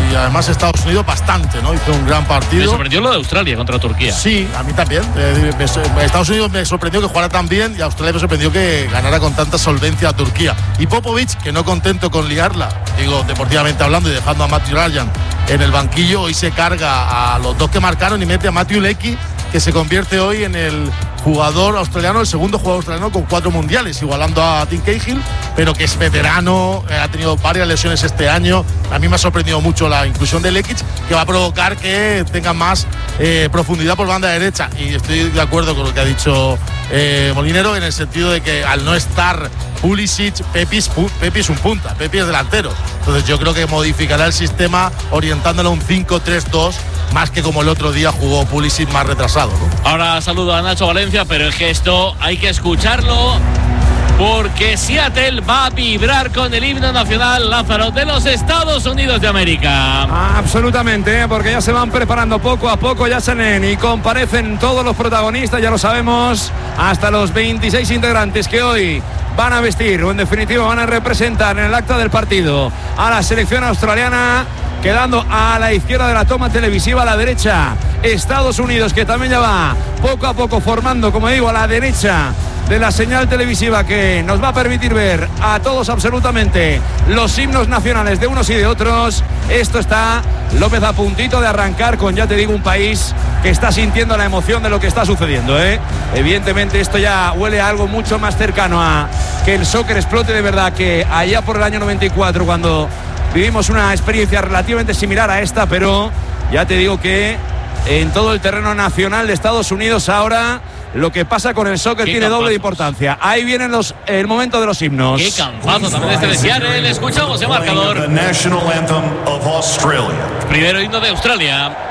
y además Estados Unidos bastante, ¿no? Hizo un gran partido. Me sorprendió lo de Australia contra Turquía. Sí, a mí también. Estados Unidos me sorprendió que jugara tan bien y Australia me sorprendió que ganara con tanta solvencia a Turquía. Y Popovic, que no contento con liarla, digo, deportivamente hablando, y dejando a Matthew Ryan en el banquillo, hoy se carga a los dos que marcaron y mete a Matthew Leckie, que se convierte hoy en el jugador australiano, el segundo jugador australiano con 4 mundiales, igualando a Tim Cahill, pero que es veterano, ha tenido varias lesiones este año. A mí me ha sorprendido mucho la inclusión de Lekic, que va a provocar que tenga más profundidad por banda derecha. Y estoy de acuerdo con lo que ha dicho Molinero, en el sentido de que al no estar Pulisic, Pepi es un punta, Pepi es delantero. Entonces yo creo que modificará el sistema orientándolo a un 5-3-2, más que como el otro día jugó Pulisic más retrasado, ¿no? Ahora saludo a Nacho Valencia, pero es que esto hay que escucharlo, porque Seattle va a vibrar con el himno nacional, Lázaro, de los Estados Unidos de América. Absolutamente, porque ya se van preparando poco a poco, ya salen y comparecen todos los protagonistas, ya lo sabemos, hasta los 26 integrantes que hoy van a vestir, o en definitiva van a representar en el acta del partido a la selección australiana, quedando a la izquierda de la toma televisiva, a la derecha Estados Unidos, que también ya va poco a poco formando, como digo, a la derecha de la señal televisiva, que nos va a permitir ver a todos absolutamente los himnos nacionales de unos y de otros. Esto está, López, a puntito de arrancar con, ya te digo, un país que está sintiendo la emoción de lo que está sucediendo, ¿eh? Evidentemente esto ya huele a algo mucho más cercano a que el soccer explote de verdad, que allá por el año 94, cuando vivimos una experiencia relativamente similar a esta, pero ya te digo que en todo el terreno nacional de Estados Unidos ahora lo que pasa con el soccer tiene doble de importancia. Ahí vienen el momento de los himnos. Qué campazo también este de Seattle. Escuchamos el marcador. Primero himno de Australia.